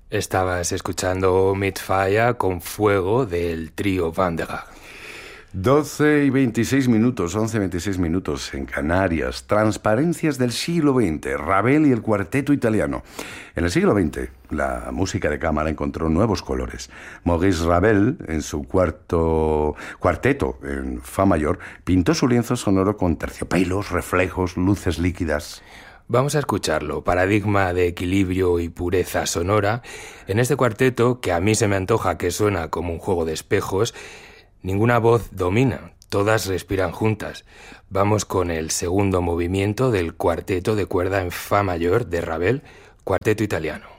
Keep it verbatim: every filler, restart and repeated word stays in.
Estabas escuchando Midfire con Fuego del trío Van der Graag. doce y veintiséis minutos, once y veintiséis minutos en Canarias. Transparencias del siglo veinte, Ravel y el cuarteto italiano. En el siglo veinte, la música de cámara encontró nuevos colores. Maurice Ravel, en su cuarto cuarteto en Fa mayor, pintó su lienzo sonoro con terciopelos, reflejos, luces líquidas. Vamos a escucharlo, paradigma de equilibrio y pureza sonora. En este cuarteto, que a mí se me antoja que suena como un juego de espejos, ninguna voz domina, todas respiran juntas. Vamos con el segundo movimiento del cuarteto de cuerda en Fa mayor de Ravel, cuarteto italiano.